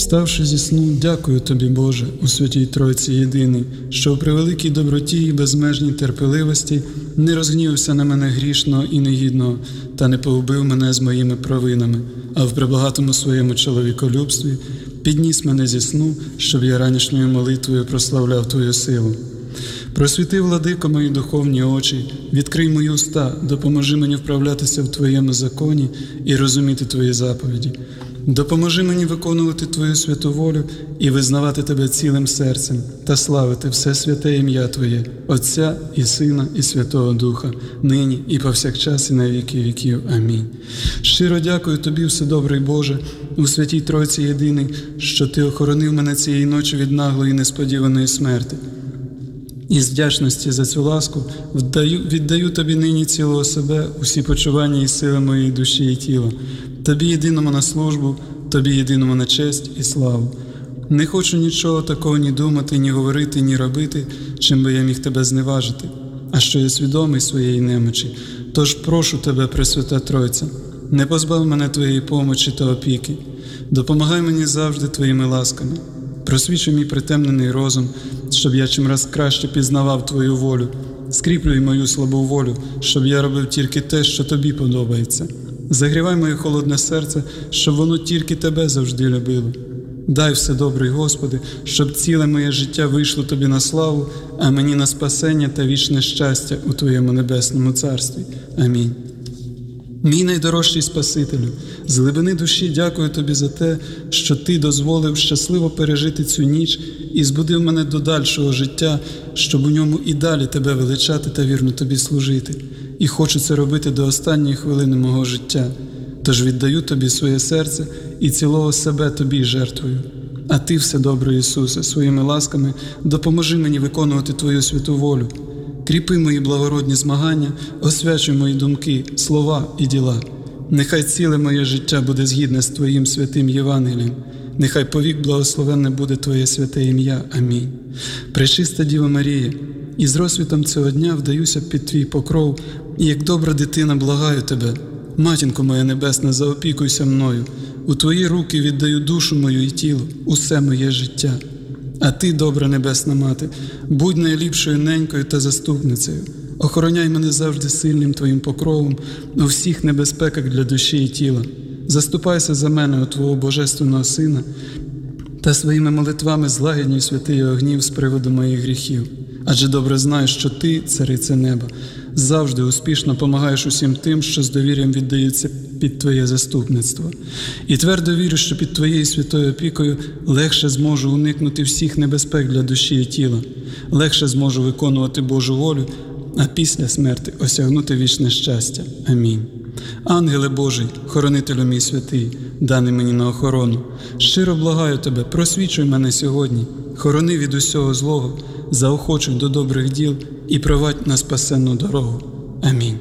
Вставши зі сну, дякую Тобі, Боже, у Святій Тройці Єдиний, що в превеликій доброті і безмежній терпеливості не розгнівався на мене грішного і негідного, та не погубив мене з моїми провинами, а в пребагатому своєму чоловіколюбстві підніс мене зі сну, щоб я ранішньою молитвою прославляв Твою силу. Просвіти, Владико, мої духовні очі, відкрий мої уста, допоможи мені вправлятися в Твоєму законі і розуміти Твої заповіді. Допоможи мені виконувати Твою святу волю і визнавати Тебе цілим серцем та славити все святе ім'я Твоє, Отця і Сина і Святого Духа, нині і повсякчас і на віки віків. Амінь. Щиро дякую Тобі, Вседобрий Боже, у Святій Тройці Єдиний, що Ти охоронив мене цієї ночі від наглої і несподіваної смерти. І з вдячності за цю ласку віддаю Тобі нині цілого себе, усі почування і сили моєї душі і тіла. Тобі єдиному на службу, Тобі єдиному на честь і славу. Не хочу нічого такого ні думати, ні говорити, ні робити, чим би я міг Тебе зневажити, а що я свідомий своєї немочі. Тож прошу Тебе, Пресвята Тройця, не позбав мене Твоєї помочі та опіки. Допомагай мені завжди Твоїми ласками. Просвічуй мій притемнений розум, щоб я чимраз краще пізнавав Твою волю. Скріплюй мою слабу волю, щоб я робив тільки те, що Тобі подобається. Загрівай моє холодне серце, щоб воно тільки Тебе завжди любило. Дай, Вседобрий Господи, щоб ціле моє життя вийшло Тобі на славу, а мені на спасення та вічне щастя у Твоєму небесному царстві. Амінь. Мій найдорожчий Спасителю, з глибини душі дякую Тобі за те, що Ти дозволив щасливо пережити цю ніч і збудив мене до дальшого життя, щоб у ньому і далі Тебе величати та вірно Тобі служити. І хочу це робити до останньої хвилини мого життя. Тож віддаю Тобі своє серце і цілого себе Тобі жертвую. А Ти, Вседобрий Ісусе, своїми ласками допоможи мені виконувати Твою святу волю. Кріпи мої благородні змагання, освячуй мої думки, слова і діла. Нехай ціле моє життя буде згідне з Твоїм святим Євангелієм. Нехай повік благословенне буде Твоє святе ім'я. Амінь. Пречиста Діва Марія, і з розсвітом цього дня вдаюся під Твій покров, і як добра дитина благаю Тебе. Матінко моя небесна, заопікуйся мною. У Твої руки віддаю душу мою і тіло, усе моє життя. А Ти, добра небесна Мати, будь найліпшою ненькою та заступницею. Охороняй мене завжди сильним Твоїм покровом у всіх небезпеках для душі і тіла. Заступайся за мене, у Твого Божественного Сина, та своїми молитвами злагіднюй святий огнів з приводу моїх гріхів. Адже добре знаю, що Ти, Цариця Неба, завжди успішно помагаєш усім тим, що з довір'ям віддаються під Твоє заступництво. І твердо вірю, що під Твоєю святою опікою легше зможу уникнути всіх небезпек для душі і тіла, легше зможу виконувати Божу волю, а після смерти осягнути вічне щастя. Амінь. Ангеле Божий, хоронителю мій святий, даний мені на охорону, щиро благаю Тебе, просвічуй мене сьогодні, хорони від усього злого, заохочуй до добрих діл і провадь на спасенну дорогу. Амінь.